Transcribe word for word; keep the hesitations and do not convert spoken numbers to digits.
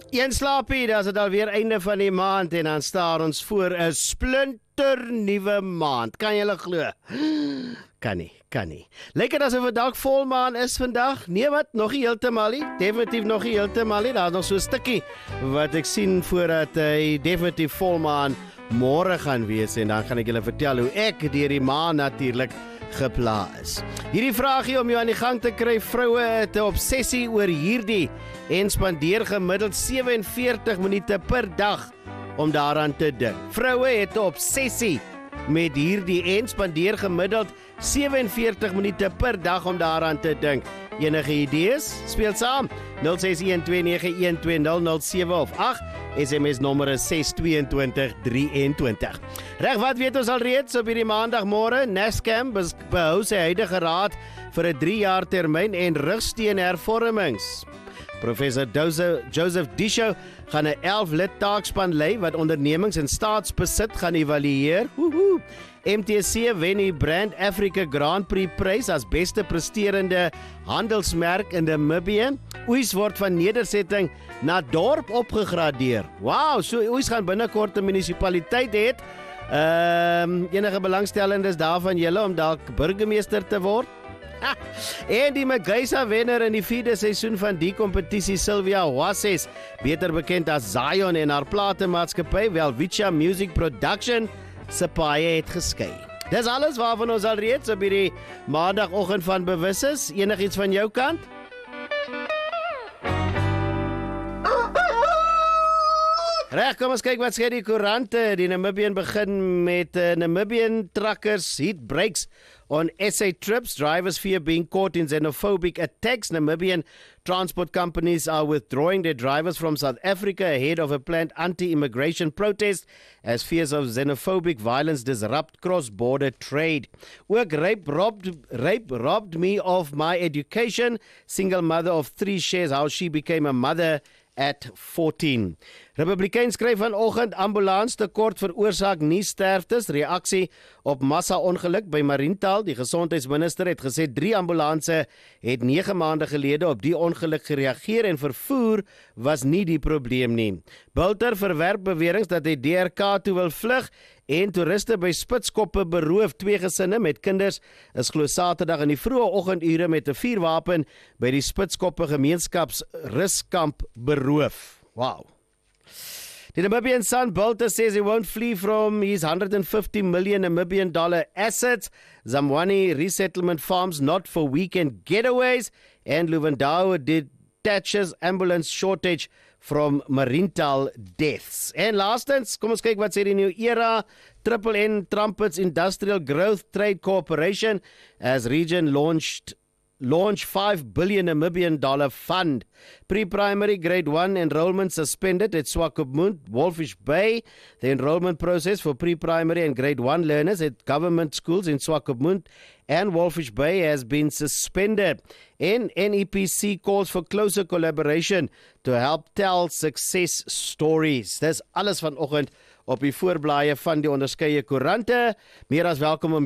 Een slaapie, dat is het alweer einde van die maand en dan staar ons voor 'n splinternuwe maand. Kan julle glo? Kan nie, kan nie. Lyk dit asof 'n dag volmaan is vandag? Nee wat, nog nie heeltemal nie. Definitief nog nie heeltemal nie. Daar's nog so 'n stukkie wat ek sien voordat hy definitief volmaan môre gaan wees en dan gaan ek julle vertel hoe ek deur die maan natuurlik gepla is. Hierdie vraagie om jou aan die gang te kry, vroue het 'n obsessie oor hierdie en spandeer gemiddeld sewe en veertig minute per dag om daaraan te dink. Vroue het 'n obsessie met hierdie en spandeer gemiddeld sewe en veertig minute per dag om daaraan te dink. Enige idees? Speel saam. nul ses een twee nege een twee nul nul sewe of agt. S M S nommer is ses twee twee drie een twee. Reg, wat weet ons al reeds op hierdie maandagmôre? Nascam behou sy huidige raad vir 'n drie jaar termyn en rugsteun hervormings. Professor Joseph Disho gaan 'n elf lid taakspan lei wat ondernemings en staatsbesit gaan evalueer. Woehoe. M T C wen die Brand Africa Grand Prix prys as beste presterende handelsmerk in Namibië. Oes word van nedersetting na dorp opgegradeer. Wow, so Oes gaan binnekort 'n munisipaliteit hê. Ehm um, enige belangstellendes daarvan julle om dalk burgemeester te word? Ha, en die Magisa wenner in die vierde seisoen van die kompetisie, Sylvia Wasses, beter bekend as Zion, en haar platemaatskappy Welwitschia Music Production se paai het geskei. Dis alles waarvan ons al reeds op hierdie maandagoggend van bewus is. Enigiets van jou kant? Reg, kom ons kyk wat sê die koerante. Die Namibian begin met uh, Namibian truckers heat breaks on S A trips. Drivers fear being caught in xenophobic attacks. Namibian transport companies are withdrawing their drivers from South Africa ahead of a planned anti-immigration protest as fears of xenophobic violence disrupt cross-border trade. Ook rape robbed, rape robbed me of my education. Single mother of three shares how she became a mother at fourteen. Republikein skryf vanoggend ambulans tekort veroorsaak nie sterftes. Reaksie op massa-ongeluk by Mariental. Die gesondheidsminister het gesê drie ambulanse het nege maande gelede op die ongeluk gereageer en vervoer was nie die probleem nie. Bulter verwerp beweringe dat hy D R K toe wil vlug en toeriste by Spitskoppe beroof. Twee gesinne met kinders is glo Saterdag in die vroeë oggendure met 'n vuurwapen by die Spitskoppe gemeenskapsruskamp beroof. Wow. The Namibian Sun, Bulter says he won't flee from his one hundred fifty million Namibian dollar assets. Zamwani resettlement farms not for weekend getaways. And Luvendao detaches ambulance shortage from Mariental deaths. En laastens, kom ons kyk wat sê die New Era. Triple N trumpets Industrial Growth Trade Corporation as region launched Launch five billion Namibian dollar fund. Pre-primary grade one enrollment suspended at Swakopmund, Wolfish Bay. The enrollment process for pre-primary and grade one learners at government schools in Swakopmund and Wolfish Bay has been suspended. And N E P C calls for closer collaboration to help tell success stories. Dis alles vanoggend op die voorblaaie van die onderskeie koerante. Meer as welkom om